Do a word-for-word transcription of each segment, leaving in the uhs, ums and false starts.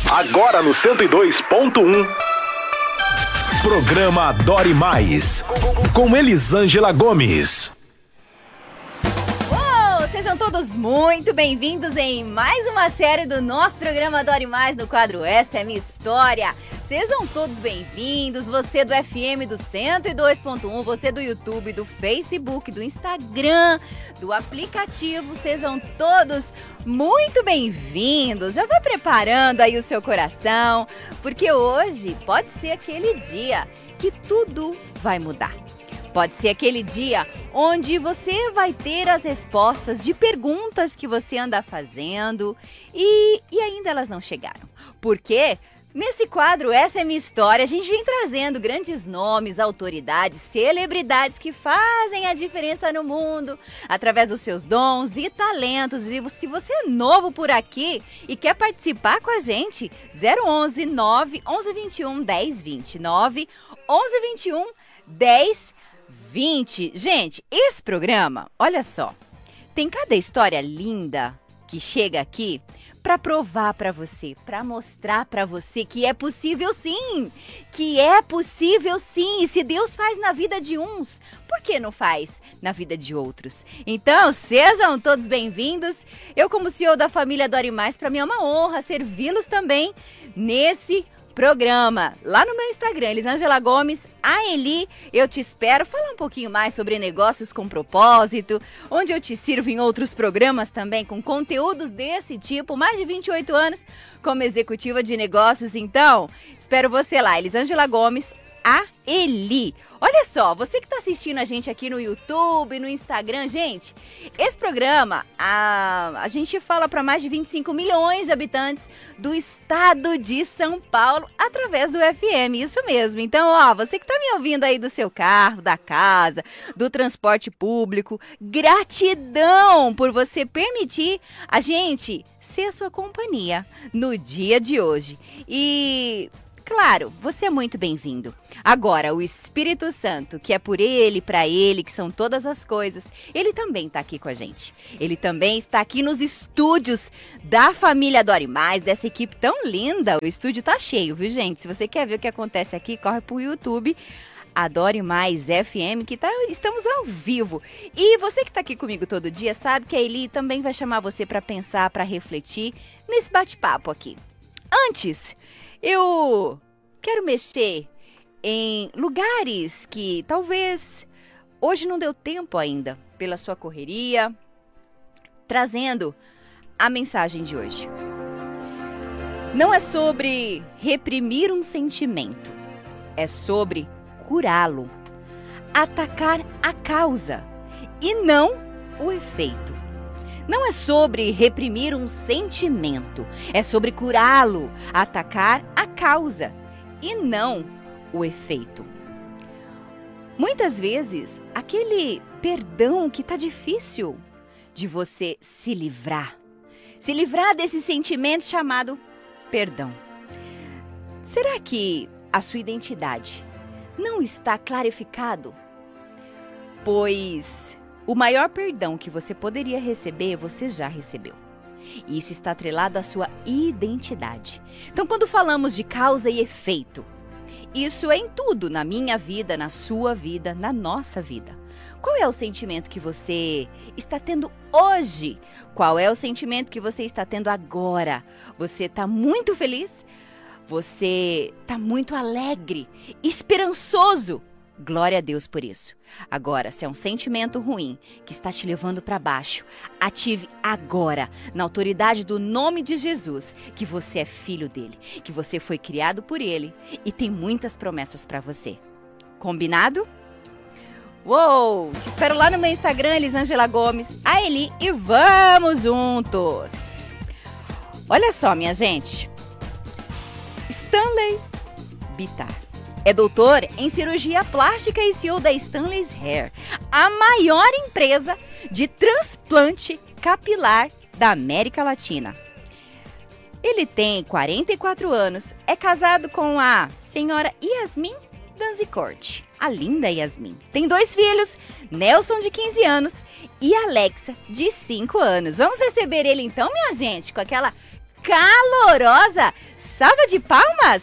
Agora no cento e dois ponto um. Programa Dore Mais, com Elisângela Gomes. Uou, sejam todos muito bem-vindos em mais uma série do nosso programa Dore Mais, no quadro Essa é Minha História. Sejam todos bem-vindos, você do F M do cento e dois ponto um, você do YouTube, do Facebook, do Instagram, do aplicativo, sejam todos muito bem-vindos. Já vai preparando aí o seu coração, porque hoje pode ser aquele dia que tudo vai mudar. Pode ser aquele dia onde você vai ter as respostas de perguntas que você anda fazendo e, e ainda elas não chegaram. Por quê? Nesse quadro, Essa é Minha História, a gente vem trazendo grandes nomes, autoridades, celebridades que fazem a diferença no mundo através dos seus dons e talentos. E se você é novo por aqui e quer participar com a gente, zero onze, nove, onze, vinte e um, dez, vinte, nove, onze, vinte e um, dez, vinte. Gente, esse programa, olha só, tem cada história linda que chega aqui para provar para você, para mostrar para você que é possível sim, que é possível sim. E se Deus faz na vida de uns, por que não faz na vida de outros? Então, sejam todos bem-vindos. Eu, como C E O da família Dore Mais, para mim é uma honra servi-los também nesse programa. Lá no meu Instagram, Elisângela Gomes, a Eli, eu te espero. Fala um pouquinho mais sobre negócios com propósito, onde eu te sirvo em outros programas também com conteúdos desse tipo, mais de vinte e oito anos como executiva de negócios. Então, espero você lá, Elisângela Gomes, a Eli. Olha só, você que está assistindo a gente aqui no YouTube, no Instagram, gente, esse programa, a, a gente fala para mais de vinte e cinco milhões de habitantes do estado de São Paulo através do F M, isso mesmo. Então, ó, você que está me ouvindo aí do seu carro, da casa, do transporte público, gratidão por você permitir a gente ser a sua companhia no dia de hoje. E claro, você é muito bem-vindo. Agora, o Espírito Santo, que é por Ele, para Ele, que são todas as coisas, Ele também está aqui com a gente. Ele também está aqui nos estúdios da família Dore Mais, dessa equipe tão linda. O estúdio tá cheio, viu, gente? Se você quer ver o que acontece aqui, corre pro YouTube, a Dore Mais F M, que tá, estamos ao vivo. E você que está aqui comigo todo dia, sabe que a Eli também vai chamar você para pensar, para refletir nesse bate-papo aqui. Antes, eu quero mexer em lugares que talvez hoje não deu tempo ainda pela sua correria, trazendo a mensagem de hoje. Não é sobre reprimir um sentimento, é sobre curá-lo, atacar a causa e não o efeito. Não é sobre reprimir um sentimento, é sobre curá-lo, atacar a causa e não o efeito. Muitas vezes, aquele perdão que está difícil de você se livrar, se livrar desse sentimento chamado perdão. Será que a sua identidade não está clarificado? Pois o maior perdão que você poderia receber, você já recebeu. E isso está atrelado à sua identidade. Então, quando falamos de causa e efeito, isso é em tudo, na minha vida, na sua vida, na nossa vida. Qual é o sentimento que você está tendo hoje? Qual é o sentimento que você está tendo agora? Você está muito feliz? Você está muito alegre, esperançoso? Glória a Deus por isso. Agora, se é um sentimento ruim que está te levando para baixo, ative agora, na autoridade do nome de Jesus, que você é filho dele, que você foi criado por ele e tem muitas promessas para você. Combinado? Uou! Te espero lá no meu Instagram, Elisângela Gomes, a Eli, e vamos juntos! Olha só, minha gente. Stanley Bitar é doutor em cirurgia plástica e C E O da Stanley's Hair, a maior empresa de transplante capilar da América Latina. Ele tem quarenta e quatro anos, é casado com a senhora Yasmin Danzicourt, a linda Yasmin. Tem dois filhos, Nelson, de quinze anos, e Alexa, de cinco anos. Vamos receber ele então, minha gente, com aquela calorosa salva de palmas,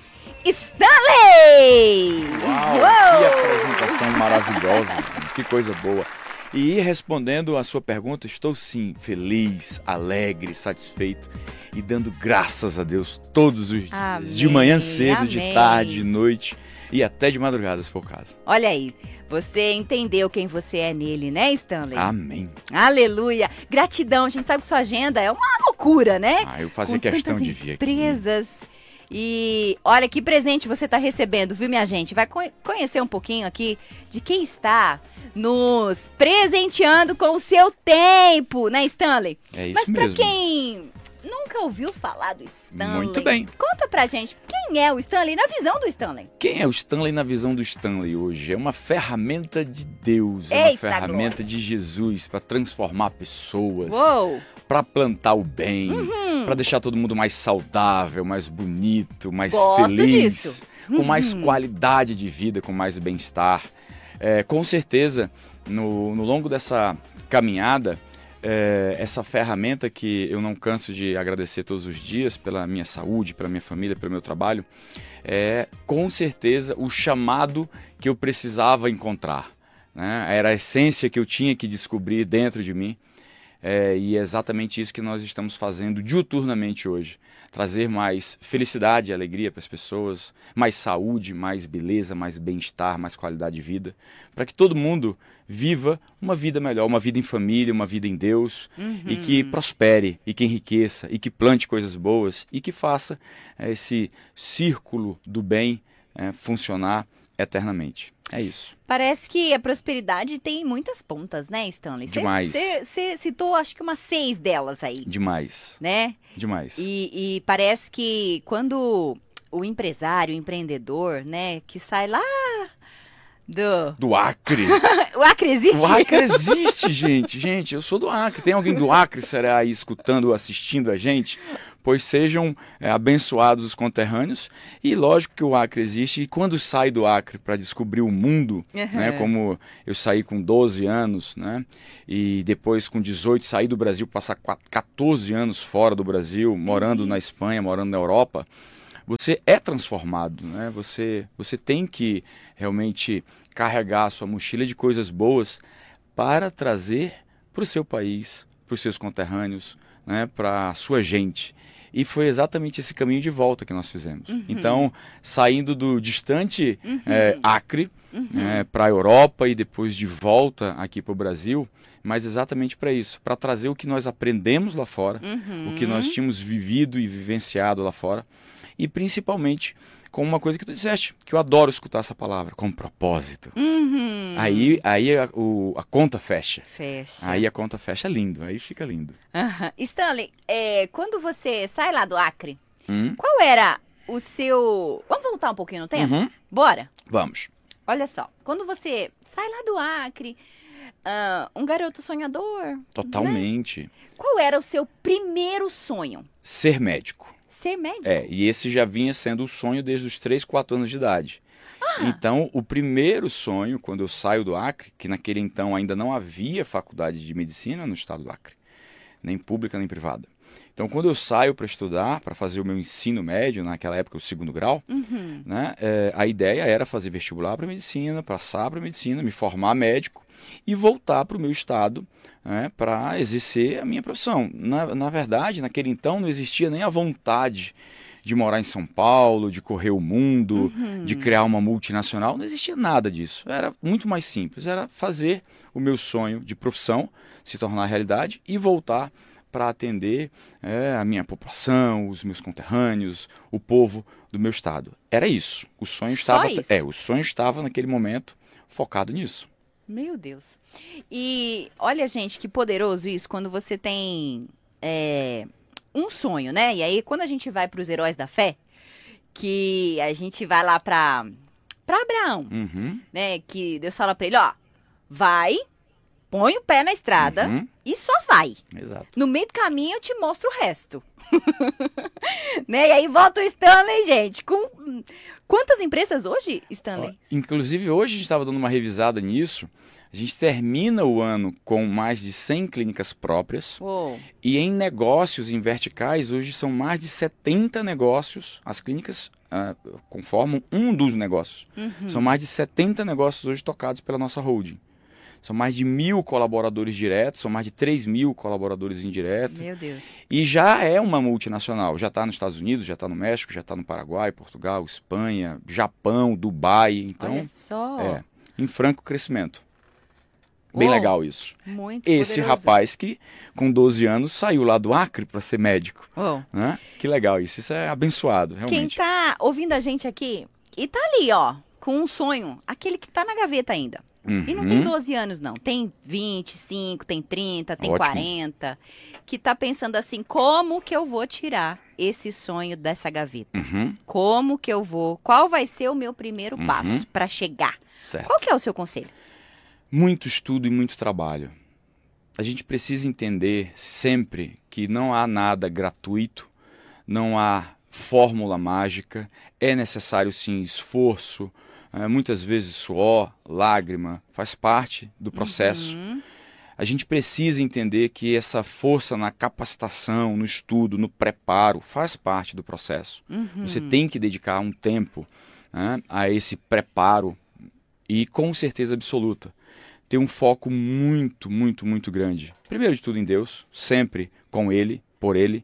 Stanley! Uau, Uou! que apresentação maravilhosa, gente, que coisa boa. E respondendo a sua pergunta, estou sim feliz, alegre, satisfeito e dando graças a Deus todos os dias, Amém, de manhã cedo, amém. de tarde, de noite e até de madrugada, se for o caso. Olha aí, você entendeu quem você é nele, né, Stanley? Amém. Aleluia! Gratidão, a gente sabe que sua agenda é uma loucura, né? Ah, eu fazia Com questão tantas de vir aqui. empresas. E olha que presente você está recebendo, viu, minha gente? Vai co- conhecer um pouquinho aqui de quem está nos presenteando com o seu tempo, né, Stanley? É isso Mas pra mesmo. quem nunca ouviu falar do Stanley, Muito bem. conta pra gente quem é o Stanley na visão do Stanley. Quem é o Stanley na visão do Stanley hoje? É uma ferramenta de Deus, é uma Eita, ferramenta de Jesus para transformar pessoas, Uou! para plantar o bem, Uhum. para deixar todo mundo mais saudável, mais bonito, mais Gosto feliz, disso. com mais Uhum. qualidade de vida, com mais bem-estar. É, com certeza, no, no longo dessa caminhada, é, essa ferramenta que eu não canso de agradecer todos os dias pela minha saúde, pela minha família, pelo meu trabalho, é com certeza o chamado que eu precisava encontrar, né? Era a essência que eu tinha que descobrir dentro de mim. É, e é exatamente isso que nós estamos fazendo diuturnamente hoje. Trazer mais felicidade e alegria para as pessoas, mais saúde, mais beleza, mais bem-estar, mais qualidade de vida, para que todo mundo viva uma vida melhor, uma vida em família, uma vida em Deus, Uhum. e que prospere, e que enriqueça, e que plante coisas boas, e que faça é, esse círculo do bem é, funcionar eternamente. É isso. Parece que a prosperidade tem muitas pontas, né, Stanley? Cê- Demais. cê- Você citou, acho que umas seis delas aí, Demais. né? Demais. E, e parece que quando o empresário, o empreendedor, né, que sai lá do... Do Acre. O Acre existe? O Acre existe, gente. Gente, eu sou do Acre. Tem alguém do Acre, será, aí escutando ou assistindo a gente? Pois sejam é, abençoados os conterrâneos. E lógico que o Acre existe. E quando sai do Acre para descobrir o mundo, Uhum. né, como eu saí com doze anos, né, e depois com dezoito saí do Brasil, passar quatorze anos fora do Brasil, morando na Espanha, morando na Europa, você é transformado, né? Você, você tem que realmente carregar a sua mochila de coisas boas para trazer para o seu país, para os seus conterrâneos, né? Para a sua gente. E foi exatamente esse caminho de volta que nós fizemos. Uhum. Então, saindo do distante Uhum. é, Acre Uhum. é, para a Europa e depois de volta aqui para o Brasil, mas exatamente para isso, para trazer o que nós aprendemos lá fora, Uhum. o que nós tínhamos vivido e vivenciado lá fora, e principalmente com uma coisa que tu disseste, que eu adoro escutar essa palavra, com propósito. Uhum. Aí, aí a, o- a conta fecha. Fecha. Aí a conta fecha lindo, aí fica lindo. Aham. Stanley, é, quando você sai lá do Acre, Hum? qual era o seu... Vamos voltar um pouquinho no tempo? Uhum. Bora? Vamos. Olha só, quando você sai lá do Acre, ah, um garoto sonhador, Totalmente. qual era o seu primeiro sonho? Ser médico. Ser médico? É, e esse já vinha sendo o sonho desde os três, quatro anos de idade. Então, o primeiro sonho, quando eu saio do Acre, que naquele então ainda não havia faculdade de medicina no estado do Acre, nem pública nem privada. Então, quando eu saio para estudar, para fazer o meu ensino médio, naquela época o segundo grau, Uhum. né, é, a ideia era fazer vestibular para medicina, passar para medicina, me formar médico e voltar para o meu estado, né, para exercer a minha profissão. Na, na verdade, naquele então não existia nem a vontade de morar em São Paulo, de correr o mundo, Uhum. de criar uma multinacional, não existia nada disso. Era muito mais simples, era fazer o meu sonho de profissão se tornar realidade e voltar para atender é, a minha população, os meus conterrâneos, o povo do meu estado. Era isso. O sonho Só estava, isso? é, o sonho estava naquele momento focado nisso. Meu Deus. E olha, gente, que poderoso isso quando você tem é, um sonho, né? E aí, quando a gente vai para os heróis da fé, que a gente vai lá para para Abraão, Uhum, né? Que Deus fala para ele, ó, vai, põe o pé na estrada uhum, e só vai. exato. No meio do caminho eu te mostro o resto. Né? E aí volta o Stanley, gente, com quantas empresas hoje, Stanley? Ó, inclusive hoje a gente estava dando uma revisada nisso, A gente termina o ano com mais de cem clínicas próprias. Uou. E em negócios, em verticais, hoje são mais de setenta negócios. As clínicas ah, conformam um dos negócios. Uhum. São mais de setenta negócios hoje tocados pela nossa holding. São mais de mil colaboradores diretos, são mais de três mil colaboradores indiretos. Meu Deus. E já é uma multinacional. Já está nos Estados Unidos, já está no México, já está no Paraguai, Portugal, Espanha, Japão, Dubai. Então, Olha só. é, em franco crescimento. Bem Uou. legal isso. Muito Esse poderoso. rapaz que, com doze anos, saiu lá do Acre para ser médico. Uou. Né? Que legal isso. Isso é abençoado, Quem realmente. tá ouvindo a gente aqui e tá ali, ó, com um sonho, aquele que tá na gaveta ainda. Uhum. E não tem doze anos, não. Tem vinte e cinco, tem trinta, tem Ótimo. quarenta. Que tá pensando assim, como que eu vou tirar esse sonho dessa gaveta? Uhum. Como que eu vou? Qual vai ser o meu primeiro Uhum. passo para chegar? Certo. Qual que é o seu conselho? Muito estudo e muito trabalho. A gente precisa entender sempre que não há nada gratuito, não há fórmula mágica, é necessário sim esforço, é, muitas vezes suor, lágrima, faz parte do processo. Uhum. A gente precisa entender que essa força na capacitação, no estudo, no preparo, faz parte do processo. Uhum. Você tem que dedicar um tempo, né, a esse preparo e com certeza absoluta ter um foco muito, muito, muito grande. Primeiro de tudo em Deus, sempre com Ele, por Ele,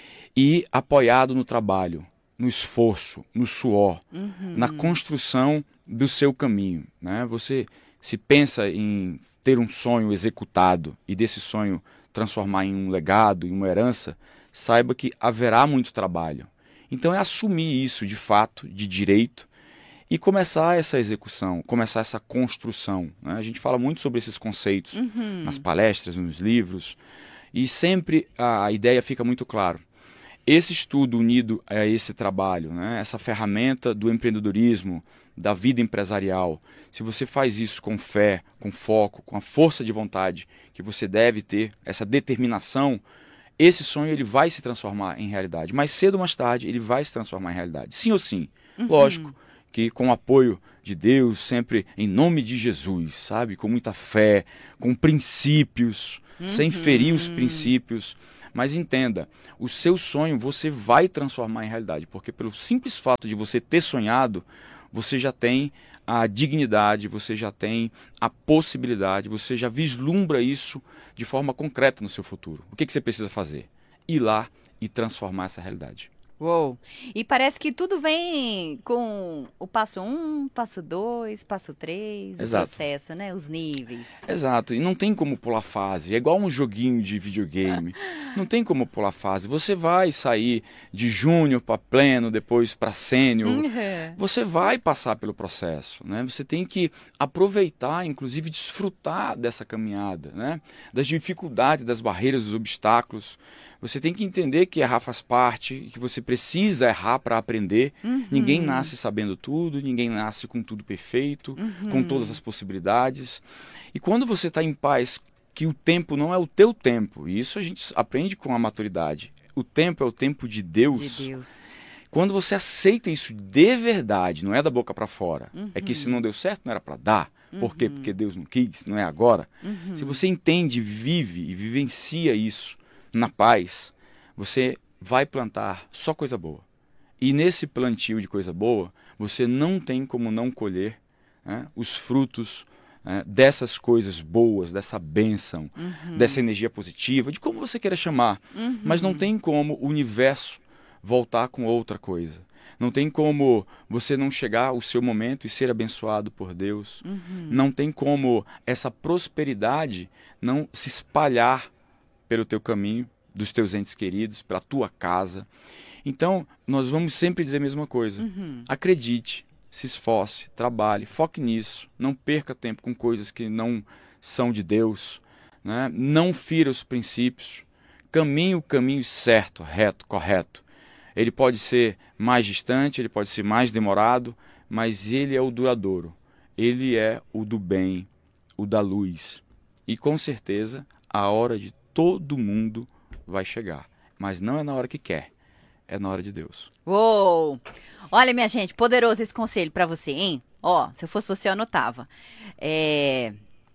e apoiado no trabalho, no esforço, no suor, Uhum. na construção do seu caminho. Né? Você se pensa em ter um sonho executado e desse sonho transformar em um legado, em uma herança, saiba que haverá muito trabalho. Então é assumir isso de fato, de direito, e começar essa execução, começar essa construção. Né? A gente fala muito sobre esses conceitos Uhum. nas palestras, nos livros, e sempre a ideia fica muito clara. Esse estudo unido a esse trabalho, né? Essa ferramenta do empreendedorismo, da vida empresarial, se você faz isso com fé, com foco, com a força de vontade que você deve ter, essa determinação, esse sonho ele vai se transformar em realidade. Mais cedo ou mais tarde, ele vai se transformar em realidade. Sim ou sim. Uhum. Lógico que com o apoio de Deus, sempre em nome de Jesus, sabe? Com muita fé, com princípios, Uhum. sem ferir os princípios. Mas entenda, o seu sonho você vai transformar em realidade, porque pelo simples fato de você ter sonhado, você já tem a dignidade, você já tem a possibilidade, você já vislumbra isso de forma concreta no seu futuro. O que, que você precisa fazer? Ir lá e transformar essa realidade. Uou! E parece que tudo vem com o passo um, passo dois, passo três, o Exato. processo, né? Os níveis. Exato, e não tem como pular fase, é igual um joguinho de videogame, não tem como pular fase, você vai sair de júnior para pleno, depois para sênior, Uhum. você vai passar pelo processo, né? Você tem que aproveitar, inclusive desfrutar dessa caminhada, né? Das dificuldades, das barreiras, dos obstáculos, você tem que entender que errar faz parte, que você precisa errar para aprender, Uhum. ninguém nasce sabendo tudo, ninguém nasce com tudo perfeito, Uhum. com todas as possibilidades. E quando você está em paz, que o tempo não é o teu tempo, e isso a gente aprende com a maturidade, o tempo é o tempo de Deus. De Deus. Quando você aceita isso de verdade, não é da boca para fora, Uhum. é que se não deu certo não era para dar. Por quê? Uhum. Porque Deus não quis, não é agora. Uhum. Se você entende, vive e vivencia isso na paz, você vai plantar só coisa boa. E nesse plantio de coisa boa, você não tem como não colher, né, os frutos, né, dessas coisas boas, dessa bênção, Uhum. dessa energia positiva, de como você queira chamar. Uhum. Mas não tem como o universo voltar com outra coisa. Não tem como você não chegar ao seu momento e ser abençoado por Deus. Uhum. Não tem como essa prosperidade não se espalhar pelo teu caminho, dos teus entes queridos, pela tua casa. Então, nós vamos sempre dizer a mesma coisa. Uhum. Acredite, se esforce, trabalhe, foque nisso. Não perca tempo com coisas que não são de Deus, né? Não fira os princípios. Caminhe o caminho certo, reto, correto. Ele pode ser mais distante, ele pode ser mais demorado, mas ele é o duradouro. Ele é o do bem, o da luz. E com certeza, a hora de todo mundo vai chegar. Mas não é na hora que quer, é na hora de Deus. Uou! Olha, minha gente, poderoso esse conselho pra você, hein? Ó, se eu fosse você, eu anotava. É...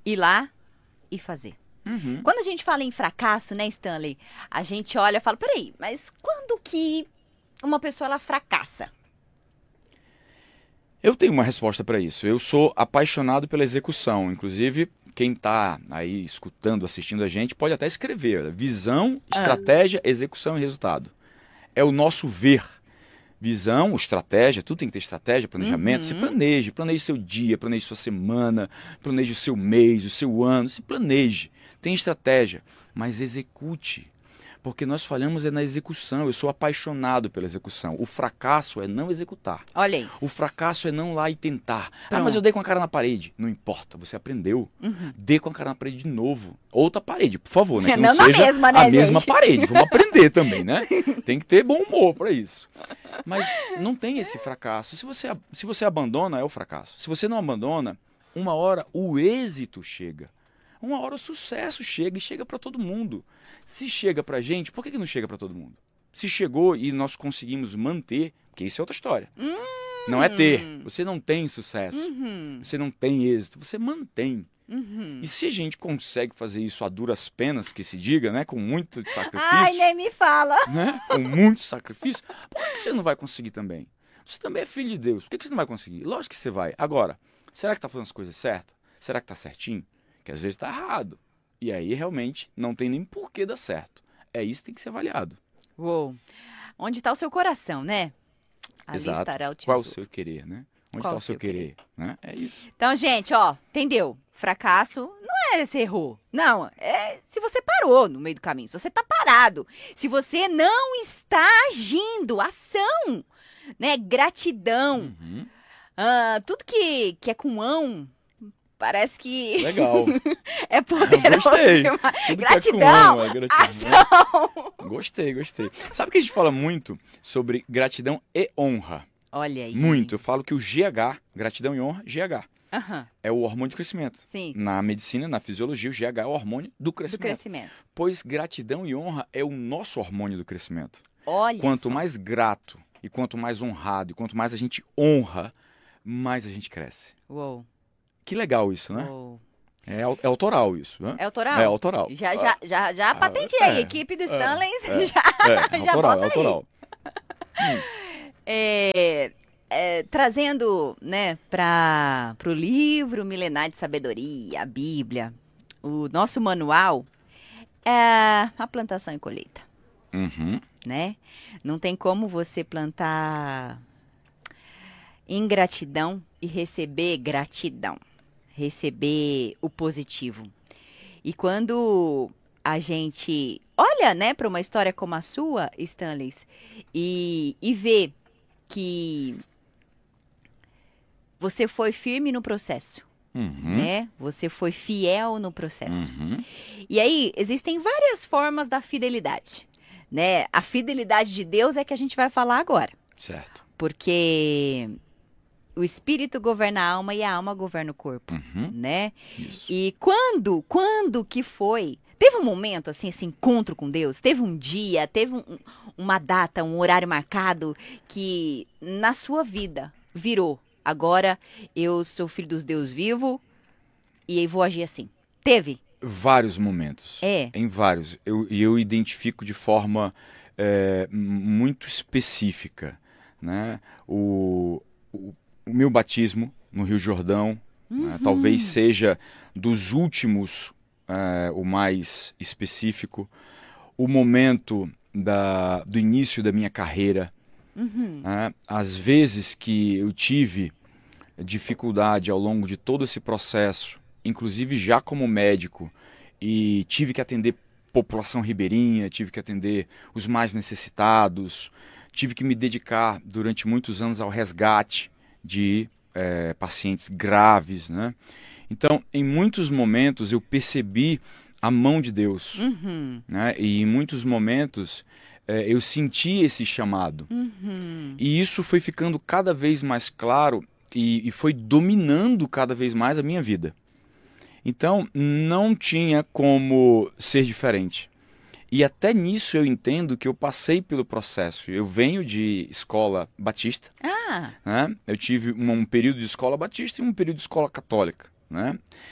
ir lá e fazer. Uhum. Quando a gente fala em fracasso, né, Stanley? A gente olha e fala, peraí, mas quando que uma pessoa ela fracassa? Eu tenho uma resposta para isso. Eu sou apaixonado pela execução. Inclusive, quem está aí escutando, assistindo a gente, pode até escrever. Visão, estratégia, ah. execução e resultado. É o nosso ver. Visão, estratégia, tudo tem que ter estratégia, planejamento. Uhum. Se planeje, planeje seu dia, planeje sua semana, planeje o seu mês, o seu ano. Se planeje, tem estratégia, mas execute. Porque nós falhamos é na execução. Eu sou apaixonado pela execução. O fracasso é não executar. Olha aí. O fracasso é não ir lá e tentar. Pronto. Ah, mas eu dei com a cara na parede. Não importa, você aprendeu. Uhum. Dê com a cara na parede de novo. Outra parede, por favor, né? Que não não seja na mesma, né, a gente? mesma parede. Vamos aprender também, né? Tem que ter bom humor para isso. Mas não tem esse fracasso. Se você, se você abandona, é o fracasso. Se você não abandona, uma hora o êxito chega. Uma hora o sucesso chega e chega para todo mundo. Se chega pra gente, por que, que não chega para todo mundo? Se chegou e nós conseguimos manter, porque isso é outra história. Hum. Não é ter. Você não tem sucesso. Uhum. Você não tem êxito. Você mantém. Uhum. E se a gente consegue fazer isso a duras penas, que se diga, né? Com muito sacrifício. Ai, nem me fala. Né? Com muito sacrifício. Por que você não vai conseguir também? Você também é filho de Deus. Por que você não vai conseguir? Lógico que você vai. Agora, será que está fazendo as coisas certas? Será que está certinho? Que às vezes está errado. E aí realmente não tem nem por que dar certo. É isso que tem que ser avaliado. Uou. Onde está o seu coração, né? Ali Exato. estará o tesouro. Qual o seu querer, né? Onde Qual está o seu querer? querer? Né? É isso. Então, gente, ó, entendeu? Fracasso não é se errou. Não, é se você parou no meio do caminho. Se você está parado. Se você não está agindo. Ação. Né? Gratidão. Uhum. Ah, tudo que, que é com ão... Parece que legal. é poderoso gostei. demais. Tudo Gratidão, que é com, é gratidão. ação. Gostei, gostei. Sabe que a gente fala muito sobre gratidão e honra? Olha aí. Muito. Eu falo que o G H, gratidão e honra, G H, uhum. é o hormônio do crescimento. Sim. Na medicina, na fisiologia, o G H é o hormônio do crescimento. Do crescimento. Pois gratidão e honra é o nosso hormônio do crescimento. Olha Quanto só. mais grato e quanto mais honrado e quanto mais a gente honra, mais a gente cresce. Uou. Que legal isso, né? Uou. É, é autoral isso, né? É autoral? É autoral. Já, já, já, já Ah, patenteei. é, A equipe do Stanley é, já, É, já autoral, bota é autoral. aí. É, é, trazendo, né, para o livro Milenar de Sabedoria, a Bíblia, o nosso manual, é a plantação e colheita, Uhum. né? Não tem como você plantar ingratidão e receber gratidão, receber o positivo. E quando a gente olha, né, para uma história como a sua, Stanley, e, e vê que você foi firme no processo, Uhum. né? Você foi fiel no processo. Uhum. E aí, existem várias formas da fidelidade, né? A fidelidade de Deus é que a gente vai falar agora. Certo. Porque o espírito governa a alma e a alma governa o corpo, Uhum. né? Isso. E quando, quando que foi? Teve um momento, assim, esse encontro com Deus? Teve um dia, teve um, uma data, um horário marcado que na sua vida virou. Agora eu sou filho dos Deus vivo e vou agir assim. Teve? Vários momentos. É. Em vários. Eu, e eu identifico de forma é, muito específica, né? O, o, o meu batismo no Rio Jordão, Uhum. né? Talvez seja dos últimos é, o mais específico. O momento da, do início da minha carreira. Uhum. Né? Às vezes que eu tive dificuldade ao longo de todo esse processo, inclusive já como médico, e tive que atender população ribeirinha, tive que atender os mais necessitados, tive que me dedicar durante muitos anos ao resgate de é, pacientes graves, né? Então, em muitos momentos eu percebi a mão de Deus, Uhum. né? E em muitos momentos é, eu senti esse chamado. Uhum. E isso foi ficando cada vez mais claro e, e foi dominando cada vez mais a minha vida. Então, não tinha como ser diferente. E até nisso eu entendo que eu passei pelo processo. Eu venho de escola batista, Ah. né? Eu tive um, um período de escola batista e um período de escola católica, né?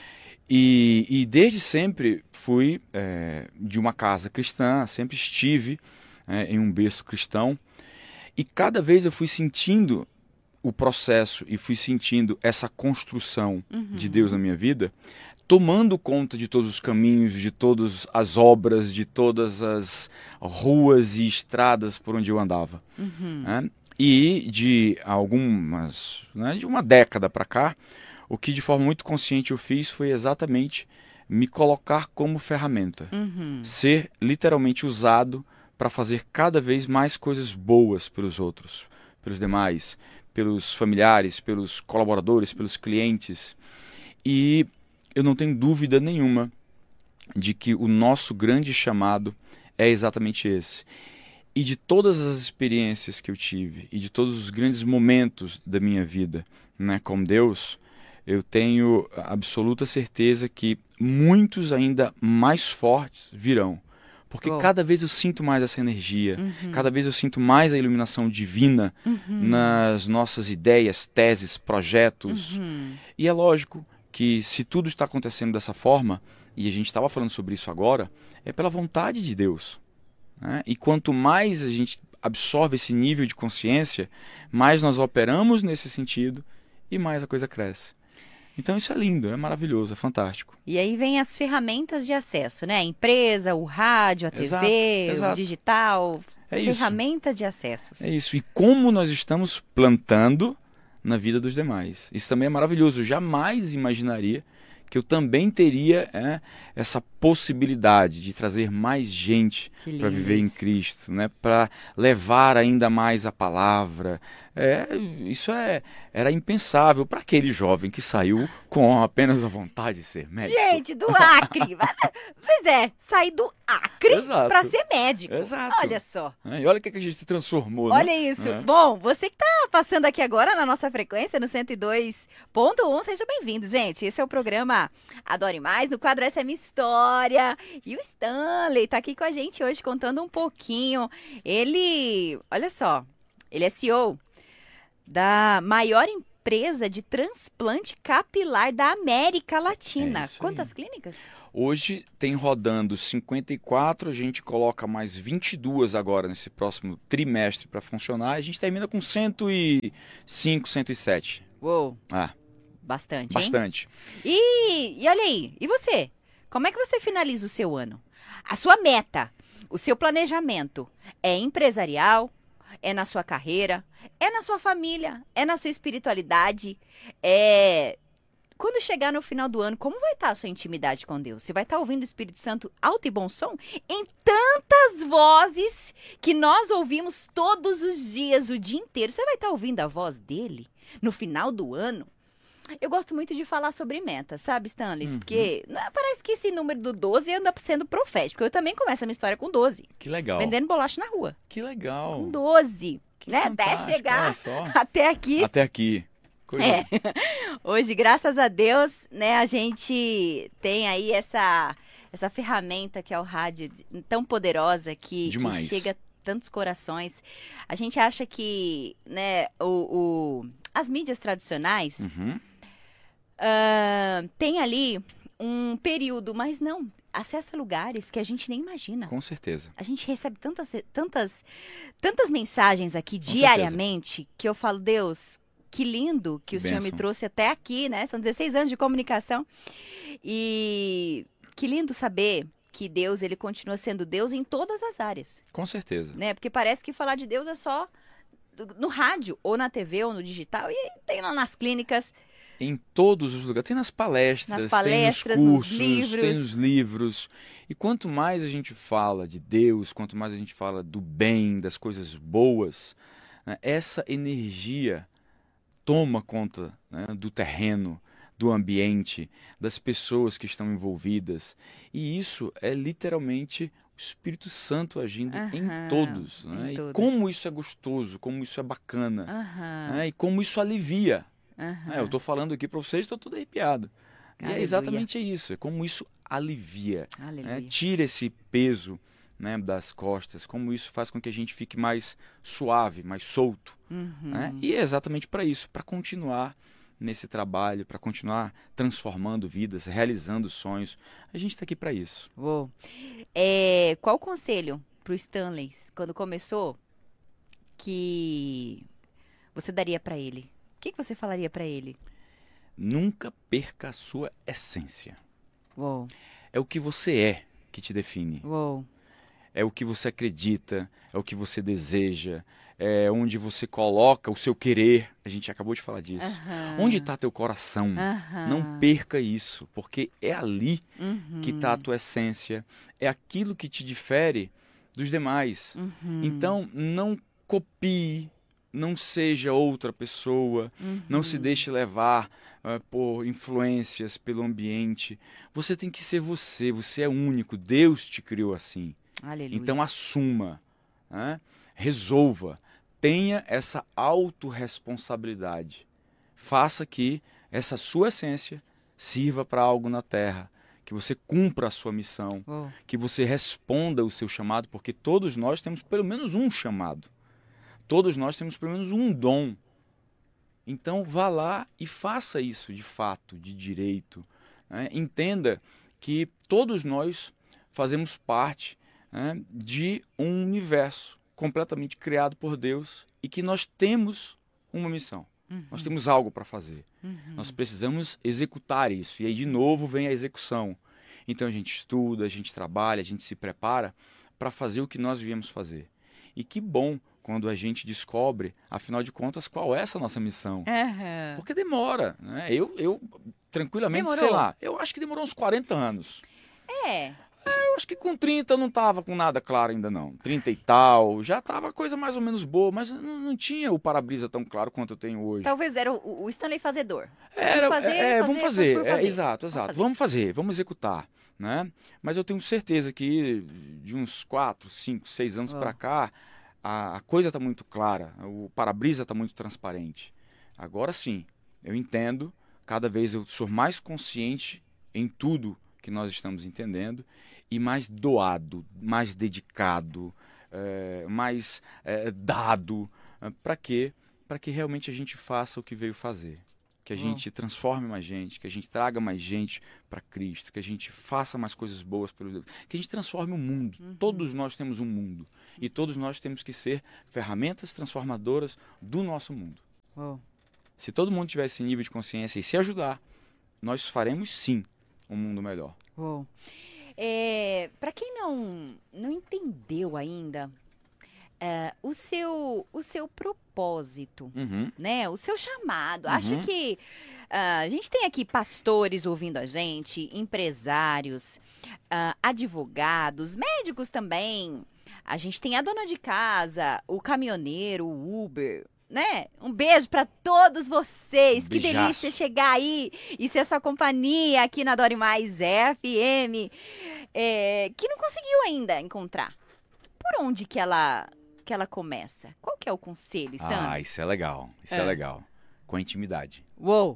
E, e desde sempre fui é, de uma casa cristã, sempre estive é, em um berço cristão. E cada vez eu fui sentindo o processo e fui sentindo essa construção uhum. de Deus na minha vida, tomando conta de todos os caminhos, de todas as obras, de todas as ruas e estradas por onde eu andava. Uhum. Né? E de algumas, né, de uma década para cá, o que de forma muito consciente eu fiz foi exatamente me colocar como ferramenta. Uhum. Ser literalmente usado para fazer cada vez mais coisas boas pelos outros, pelos demais, pelos familiares, pelos colaboradores, pelos clientes. E eu não tenho dúvida nenhuma de que o nosso grande chamado é exatamente esse. E de todas as experiências que eu tive, e de todos os grandes momentos da minha vida, né, com Deus, eu tenho absoluta certeza que muitos ainda mais fortes virão. Porque oh. cada vez eu sinto mais essa energia, uhum. cada vez eu sinto mais a iluminação divina uhum. nas nossas ideias, teses, projetos. Uhum. E é lógico que se tudo está acontecendo dessa forma, e a gente estava falando sobre isso agora, é pela vontade de Deus. Né? E quanto mais a gente absorve esse nível de consciência, mais nós operamos nesse sentido e mais a coisa cresce. Então isso é lindo, é maravilhoso, é fantástico. E aí vem as ferramentas de acesso, né? A empresa, o rádio, a exato, T V, exato. o digital, é ferramenta isso. de acessos. É isso, e como nós estamos plantando na vida dos demais. Isso também é maravilhoso, eu jamais imaginaria que eu também teria é, essa possibilidade de trazer mais gente para viver em Cristo, né? Para levar ainda mais a palavra. É, isso é, era impensável para aquele jovem que saiu com apenas a vontade de ser médico. Gente, do Acre! Pois é, sair do Acre para ser médico. Exato. Olha só. É, e olha o que a gente se transformou, olha né? isso. É. Bom, você que está passando aqui agora na nossa frequência, no cento e dois ponto um, seja bem-vindo, gente. Esse é o programa Adore Mais, no quadro Essa é Minha História. E o Stanley está aqui com a gente hoje contando um pouquinho. Ele, olha só, ele é C E O da maior empresa de transplante capilar da América Latina. É quantas clínicas? Hoje tem rodando cinquenta e quatro, a gente coloca mais vinte e dois agora nesse próximo trimestre para funcionar. A gente termina com cento e cinco, cento e sete. Uou! Ah, bastante, bastante. Hein? E, e olha aí, e você? Como é que você finaliza o seu ano? A sua meta, o seu planejamento é empresarial? É na sua carreira, é na sua família, é na sua espiritualidade, é... Quando chegar no final do ano, como vai estar a sua intimidade com Deus? Você vai estar ouvindo o Espírito Santo alto e bom som em tantas vozes que nós ouvimos todos os dias, o dia inteiro. Você vai estar ouvindo a voz dele no final do ano? Eu gosto muito de falar sobre metas, sabe, Stanley? Uhum. Porque parece que esse número do doze anda sendo profético. Eu também começo a minha história com doze. Que legal. Vendendo bolacha na rua. Que legal. Com doze. Que né? Até chegar só. até aqui. Até aqui. Coisa. É. Hoje, graças a Deus, né, a gente tem aí essa, essa ferramenta que é o rádio tão poderosa que, que chega a tantos corações. A gente acha que, né, o, o, as mídias tradicionais... Uhum. Uh, tem ali um período, mas não, acessa lugares que a gente nem imagina. Com certeza. A gente recebe tantas, tantas, tantas mensagens aqui Com diariamente certeza. Que eu falo, Deus, que lindo que o Benção. Senhor me trouxe até aqui, né? São dezesseis anos de comunicação. E que lindo saber que Deus, ele continua sendo Deus em todas as áreas. Com certeza. Né? Porque parece que falar de Deus é só no rádio, ou na T V, ou no digital, e tem lá nas clínicas... Em todos os lugares, tem nas palestras, nas palestras tem nos cursos, nos livros. tem nos livros. E quanto mais a gente fala de Deus, quanto mais a gente fala do bem, das coisas boas, né, essa energia toma conta, né, do terreno, do ambiente, das pessoas que estão envolvidas. E isso é literalmente o Espírito Santo agindo uhum, em todos. Né? Em todos. E como isso é gostoso, como isso é bacana, uhum. né? E como isso alivia. Uhum. É, eu estou falando aqui para vocês, estou todo arrepiado. Aleluia. E é exatamente isso, é como isso alivia, né? Tira esse peso, né, das costas, como isso faz com que a gente fique mais suave, mais solto. Uhum. Né? E é exatamente para isso, para continuar nesse trabalho, para continuar transformando vidas, realizando sonhos. A gente está aqui para isso. Uou. É, qual o conselho pro Stanley, quando começou, que você daria para ele? O que, que você falaria para ele? Nunca perca a sua essência. Uou. É o que você é que te define. Uou. É o que você acredita, é o que você deseja, é onde você coloca o seu querer. A gente acabou de falar disso. Aham. Onde está teu coração? Aham. Não perca isso, porque é ali Uhum. que está a tua essência. É aquilo que te difere dos demais. Uhum. Então, não copie, não seja outra pessoa, Uhum. não se deixe levar uh, por influências, pelo ambiente. Você tem que ser você, você é único, Deus te criou assim. Aleluia. Então assuma, né? Resolva, tenha essa autorresponsabilidade. Faça que essa sua essência sirva para algo na terra, que você cumpra a sua missão, Uou. que você responda o seu chamado, porque todos nós temos pelo menos um chamado. Todos nós temos pelo menos um dom. Então vá lá e faça isso de fato, de direito. Né? Entenda que todos nós fazemos parte, né, de um universo completamente criado por Deus e que nós temos uma missão. Uhum. Nós temos algo para fazer. Uhum. Nós precisamos executar isso. E aí de novo vem a execução. Então a gente estuda, a gente trabalha, a gente se prepara para fazer o que nós viemos fazer. E que bom quando a gente descobre, afinal de contas, qual é essa nossa missão. Uhum. Porque demora, né? Eu, eu tranquilamente, Demorou? sei lá, eu acho que demorou uns quarenta anos. É. Eu acho que com trinta eu não tava com nada claro ainda não. trinta e tal, já tava a coisa mais ou menos boa, mas não, não tinha o para-brisa tão claro quanto eu tenho hoje. Talvez era o, o Stanley fazedor. Era, Vamos fazer, é, vamos fazer, fazer, por é, fazer. exato, Vamos exato. fazer. Vamos fazer, vamos executar, né? Mas eu tenho certeza que de uns quatro, cinco, seis anos Oh. para cá, a, a coisa tá muito clara, o para-brisa tá muito transparente. Agora sim, eu entendo, cada vez eu sou mais consciente em tudo que nós estamos entendendo e mais doado, mais dedicado, é, mais é, dado, é, para quê? Para que realmente a gente faça o que veio fazer. Que a Uau. gente transforme mais gente, que a gente traga mais gente para Cristo, que a gente faça mais coisas boas pelo Deus, que a gente transforme o mundo. Uhum. Todos nós temos um mundo e todos nós temos que ser ferramentas transformadoras do nosso mundo. Uou. Se todo mundo tiver esse nível de consciência e se ajudar, nós faremos sim um mundo melhor. Uou. É, para quem não, não entendeu ainda, é, o, seu, o seu propósito, Uhum. né? O seu chamado. Uhum. Acho que ah, a gente tem aqui pastores ouvindo a gente, empresários, ah, advogados, médicos também. A gente tem a dona de casa, o caminhoneiro, o Uber, né? Um beijo para todos vocês. Que Beijaço. delícia chegar aí e ser sua companhia aqui na Dore Mais F M, é, que não conseguiu ainda encontrar. Por onde que ela que ela começa? Qual que é o conselho, Stanley? Ah, isso é legal. Isso é, É. legal. Com a intimidade. Uou!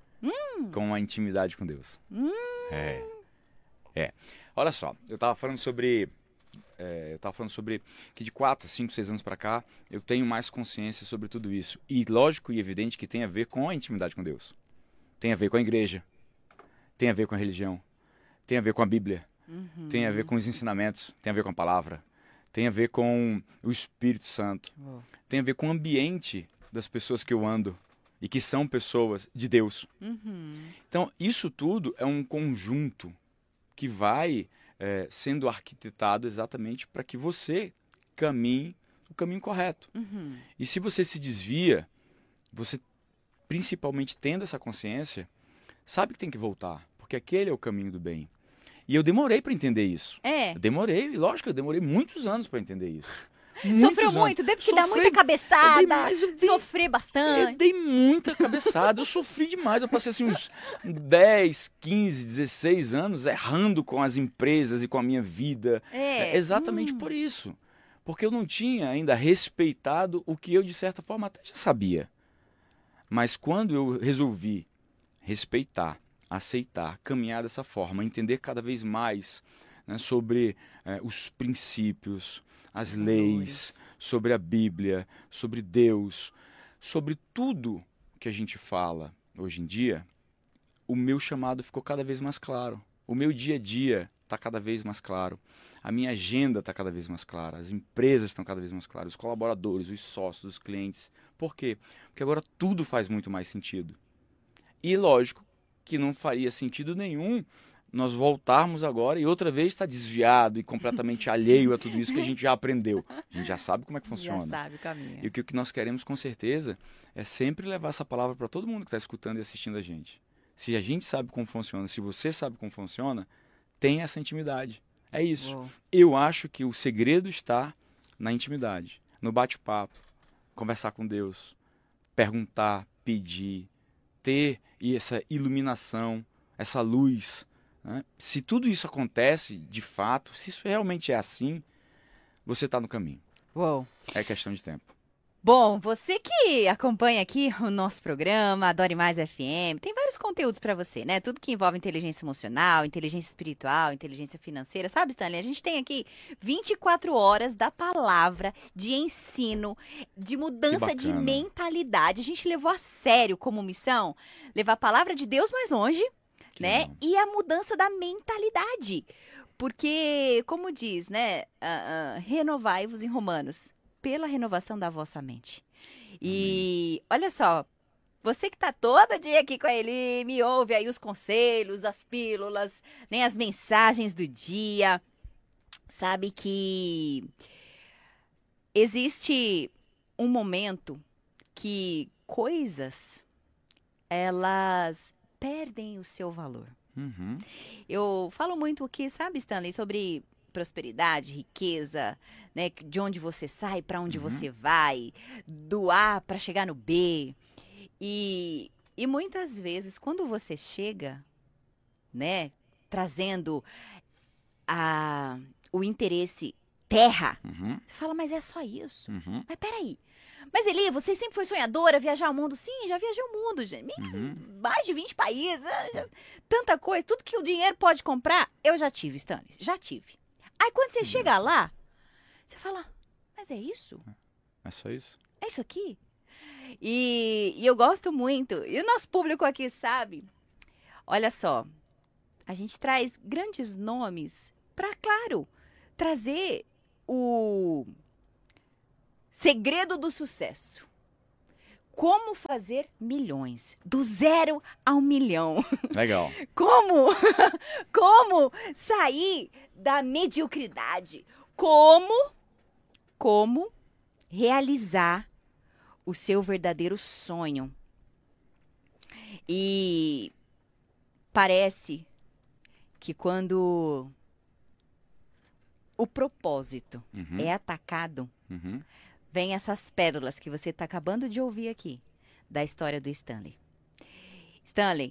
Com a intimidade com Deus. Hum. É. É. Olha só, eu tava falando sobre. é, eu tava falando sobre que de quatro, cinco, seis anos pra cá, eu tenho mais consciência sobre tudo isso. E lógico e evidente que tem a ver com a intimidade com Deus. Tem a ver com a igreja. Tem a ver com a religião. Tem a ver com a Bíblia. Uhum. Tem a ver com os ensinamentos. Tem a ver com a palavra. Tem a ver com o Espírito Santo. Uou. Tem a ver com o ambiente das pessoas que eu ando e que são pessoas de Deus. Uhum. Então, isso tudo é um conjunto que vai é, sendo arquitetado exatamente para que você caminhe o caminho correto. Uhum. E se você se desvia, você, principalmente tendo essa consciência, sabe que tem que voltar, porque aquele é o caminho do bem. E eu demorei para entender isso. É. Eu demorei, lógico, eu demorei muitos anos para entender isso. Muitos Sofreu anos. muito, deve que dar Sofri- muita cabeçada, eu dei mais, eu dei- sofrer Eu bastante. dei muita cabeçada, eu sofri demais. Eu passei assim uns dez, quinze, dezesseis anos errando com as empresas e com a minha vida. É. É exatamente Hum. por isso. Porque eu não tinha ainda respeitado o que eu, de certa forma, até já sabia. Mas quando eu resolvi respeitar, aceitar, caminhar dessa forma, entender cada vez mais, né, sobre eh, os princípios, as leis, sobre a Bíblia, sobre Deus, sobre tudo que a gente fala, hoje em dia, o meu chamado ficou cada vez mais claro. O meu dia a dia está cada vez mais claro. A minha agenda está cada vez mais clara. As empresas estão cada vez mais claras. Os colaboradores, os sócios, os clientes. Por quê? Porque agora tudo faz muito mais sentido. E lógico que não faria sentido nenhum nós voltarmos agora e outra vez estar desviado e completamente alheio a tudo isso que a gente já aprendeu. A gente já sabe como é que funciona. Já sabe o caminho. E o que, o que nós queremos, com certeza, é sempre levar essa palavra para todo mundo que está escutando e assistindo a gente. Se a gente sabe como funciona, se você sabe como funciona, tem essa intimidade. É isso. Uou. Eu acho que o segredo está na intimidade, no bate-papo, conversar com Deus, perguntar, pedir, ter essa iluminação, essa luz. Né? Se tudo isso acontece, de fato, se isso realmente é assim, você está no caminho. Uou. É questão de tempo. Bom, você que acompanha aqui o nosso programa, Adore Mais F M, tem vários conteúdos para você, né? Tudo que envolve inteligência emocional, inteligência espiritual, inteligência financeira. Sabe, Stanley, a gente tem aqui vinte e quatro horas da palavra, de ensino, de mudança de mentalidade. A gente levou a sério como missão levar a palavra de Deus mais longe, Que né? bom. E a mudança da mentalidade. Porque, como diz, né? Uh, uh, renovai-vos em Romanos. Pela renovação da vossa mente. E Amém. Olha só, você que tá todo dia aqui com ele, me ouve aí os conselhos, as pílulas, nem as mensagens do dia, sabe que existe um momento que coisas, elas perdem o seu valor. Uhum. Eu falo muito aqui, sabe, Stanley, sobre prosperidade, riqueza, né? De onde você sai, para onde uhum. você vai, do A para chegar no B. E, e muitas vezes, quando você chega, né, trazendo a, o interesse terra, Uhum. você fala, mas é só isso? Uhum. Mas peraí. Mas Eli, você sempre foi sonhadora, viajar o mundo? Sim, já viajei o mundo, gente. Uhum. Mais de vinte países, já, tanta coisa. Tudo que o dinheiro pode comprar, eu já tive, Stanley, já tive. Aí quando você chega lá, você fala, mas é isso? É só isso? É isso aqui? E, e eu gosto muito, e o nosso público aqui sabe, olha só, a gente traz grandes nomes para, claro, trazer o segredo do sucesso. Como fazer milhões, do zero ao milhão. Legal. Como? Como sair da mediocridade? Como? Como realizar o seu verdadeiro sonho? E parece que quando o propósito Uhum. é atacado, Uhum. vem essas pérolas que você está acabando de ouvir aqui, da história do Stanley. Stanley,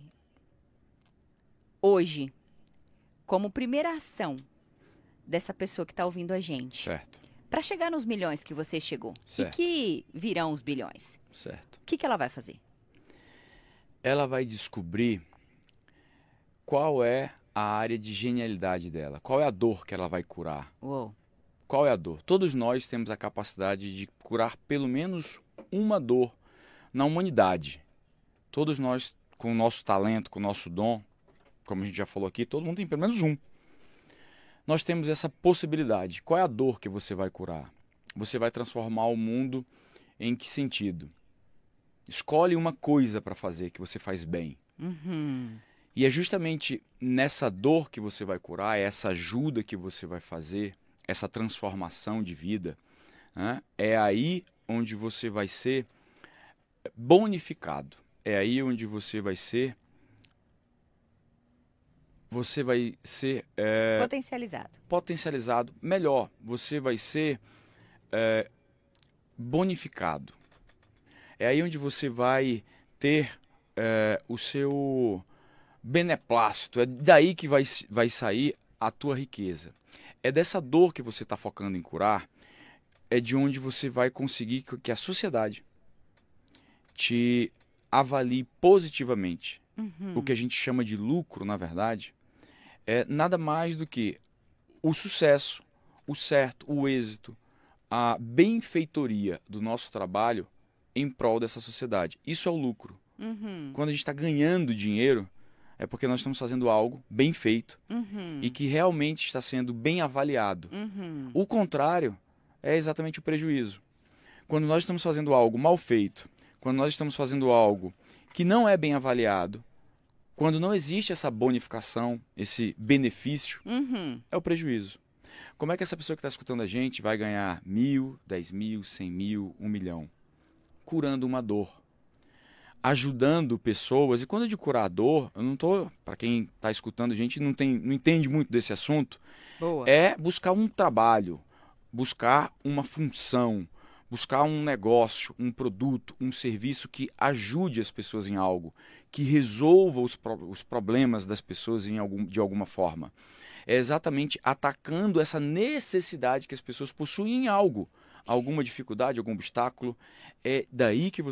hoje, como primeira ação dessa pessoa que está ouvindo a gente, Certo. para chegar nos milhões que você chegou, Certo. e que virão os bilhões, Certo. o que, que ela vai fazer? Ela vai descobrir qual é a área de genialidade dela, qual é a dor que ela vai curar. Uou. Qual é a dor? Todos nós temos a capacidade de curar pelo menos uma dor na humanidade. Todos nós, com o nosso talento, com o nosso dom, como a gente já falou aqui, todo mundo tem pelo menos um. Nós temos essa possibilidade. Qual é a dor que você vai curar? Você vai transformar o mundo em que sentido? Escolhe uma coisa para fazer que você faz bem. Uhum. E é justamente nessa dor que você vai curar, essa ajuda que você vai fazer, essa transformação de vida, né? É aí onde você vai ser bonificado. É aí onde você vai ser... Você vai ser... É, potencializado. Potencializado. Melhor, você vai ser é, bonificado. É aí onde você vai ter é, o seu beneplácito. É daí que vai, vai sair a tua riqueza. É dessa dor que você está focando em curar, é de onde você vai conseguir que a sociedade te avalie positivamente. Uhum. O que a gente chama de lucro, na verdade, é nada mais do que o sucesso, o certo, o êxito, a benfeitoria do nosso trabalho em prol dessa sociedade. Isso é o lucro. Uhum. Quando a gente está ganhando dinheiro, é porque nós estamos fazendo algo bem feito Uhum. e que realmente está sendo bem avaliado. Uhum. O contrário é exatamente o prejuízo. Quando nós estamos fazendo algo mal feito, quando nós estamos fazendo algo que não é bem avaliado, quando não existe essa bonificação, esse benefício, Uhum. é o prejuízo. Como é que essa pessoa que está escutando a gente vai ganhar mil, dez mil, cem mil, um milhão? Curando uma dor. Ajudando pessoas. E quando eu digo curar a dor, eu não estou, para quem está escutando a gente não, tem, não entende muito desse assunto, Boa. é buscar um trabalho, buscar uma função, buscar um negócio, um produto, um serviço que ajude as pessoas em algo, que resolva os, pro- os problemas das pessoas em algum, de alguma forma. É exatamente atacando essa necessidade que as pessoas possuem em algo, alguma dificuldade, algum obstáculo. É daí que você